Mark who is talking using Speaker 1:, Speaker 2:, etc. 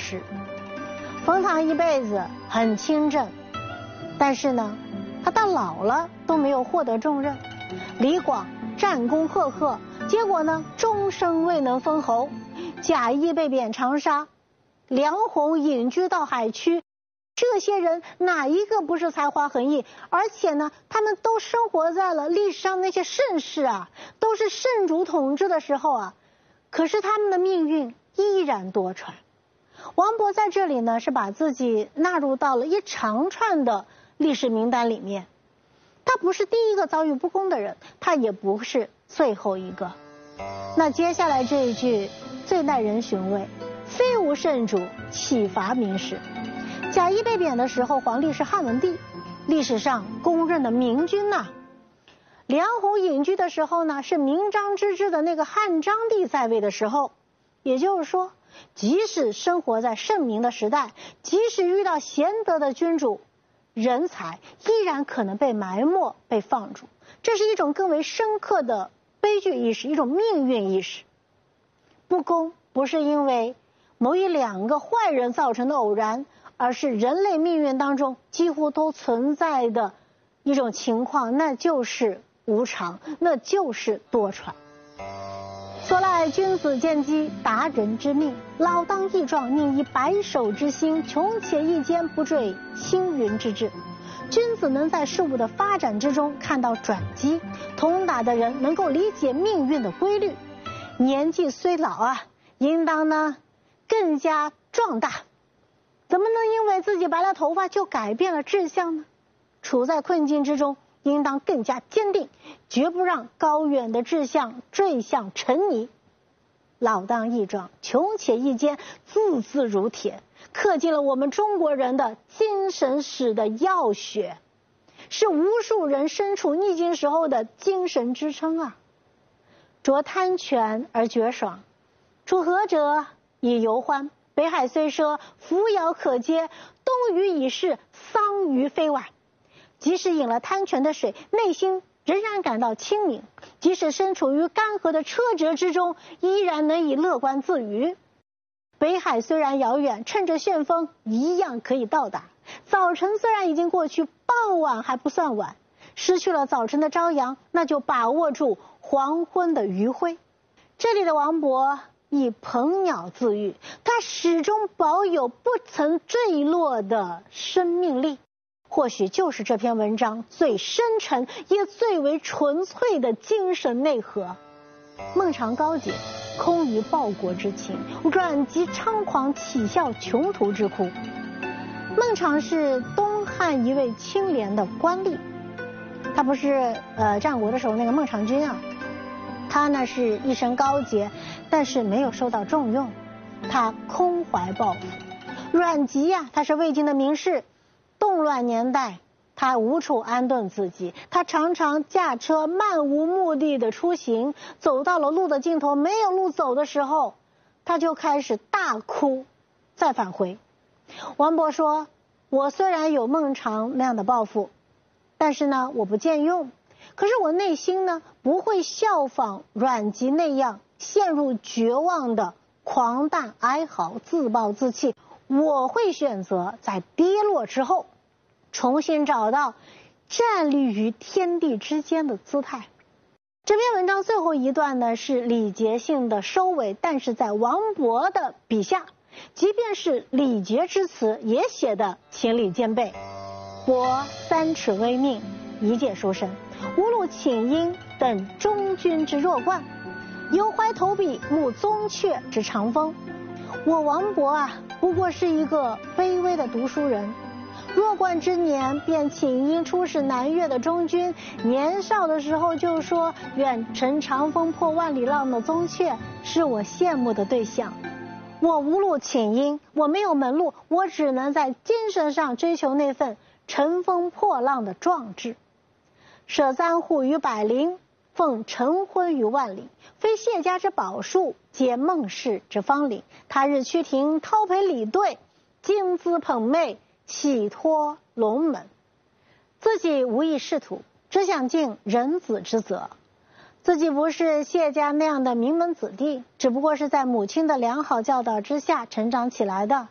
Speaker 1: 事。冯唐一辈子很清正，但是呢，他到老了都没有获得重任。李广战功赫赫，结果呢，终生未能封侯。贾谊被贬长沙，梁鸿隐居到海曲。这些人哪一个不是才华横溢？而且呢，他们都生活在了历史上那些盛世啊，都是圣主统治的时候啊。可是他们的命运依然多舛。王勃在这里呢，是把自己纳入到了一长串的历史名单里面。他不是第一个遭遇不公的人，他也不是最后一个。那接下来这一句最耐人寻味，非无圣主，岂乏明史。贾谊被贬的时候，皇帝是汉文帝，历史上公认的明君呐。梁鸿隐居的时候呢，是明章之治的那个汉章帝在位的时候。也就是说，即使生活在盛明的时代，即使遇到贤德的君主，人才依然可能被埋没、被放逐。这是一种更为深刻的悲剧意识，一种命运意识。不公不是因为某一两个坏人造成的偶然，而是人类命运当中几乎都存在的一种情况，那就是无常，那就是多舛。所赖君子见机，达人之命，老当益壮，宁以白首之心，穷且益坚，不坠青云之志。君子能在事物的发展之中看到转机，通达的人能够理解命运的规律。年纪虽老啊，应当呢更加壮大。怎么能因为自己白了头发就改变了志向呢？处在困境之中，应当更加坚定，绝不让高远的志向坠向尘泥。老当益壮，穷且益坚，字字如铁，刻进了我们中国人的精神史的要穴，是无数人身处逆境时候的精神支撑啊。着贪泉而觉爽，处涸者以犹欢。北海虽赊，扶摇可接；东隅已逝，桑榆非晚。即使饮了贪泉的水，内心仍然感到清明；即使身处于干涸的车辙之中，依然能以乐观自娱。北海虽然遥远，趁着旋风一样可以到达。早晨虽然已经过去，傍晚还不算晚。失去了早晨的朝阳，那就把握住黄昏的余晖。这里的王勃以鹏鸟自喻，他始终保有不曾坠落的生命力。或许就是这篇文章最深沉也最为纯粹的精神内核。孟尝高洁，空余报国之情；阮籍猖狂，岂效穷途之哭。孟尝是东汉一位清廉的官吏，他不是战国的时候那个孟尝君啊，他呢是一身高洁，但是没有受到重用，他空怀抱负。阮籍呀，他是魏晋的名士，动乱年代他无处安顿自己，他常常驾车漫无目的的出行，走到了路的尽头，没有路走的时候，他就开始大哭，再返回。王勃说，我虽然有孟尝那样的抱负，但是呢我不见用，可是我内心呢不会效仿阮籍那样陷入绝望的狂诞哀嚎，自暴自弃。我会选择在跌落之后重新找到站立于天地之间的姿态。这篇文章最后一段呢是礼节性的收尾，但是在王勃的笔下，即便是礼节之词也写得情理兼备。博3尺微命，一介书生，无路请缨，等中军之弱冠，犹怀投笔，慕宗悫之长风。我王勃啊，不过是一个卑微的读书人，弱冠之年便请缨出使南越的中军，年少的时候就说愿乘长风破万里浪的宗悫是我羡慕的对象。我无路请缨，我没有门路，我只能在精神上追求那份乘风破浪的壮志。舍簪笏于百龄，奉晨昏于万里，非谢家之宝树，皆孟氏之芳邻。他日趋庭，叨陪礼对，金姿捧媚，喜托龙门。自己无意仕途，只想尽人子之责。自己不是谢家那样的名门子弟，只不过是在母亲的良好教导之下成长起来的。